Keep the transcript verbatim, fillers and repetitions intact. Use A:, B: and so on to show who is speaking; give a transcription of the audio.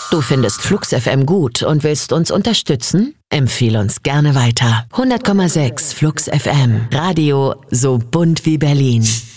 A: Du findest Flux F M gut und willst uns unterstützen? Empfehl uns gerne weiter. hundert Komma sechs Flux F M. Radio so bunt wie Berlin.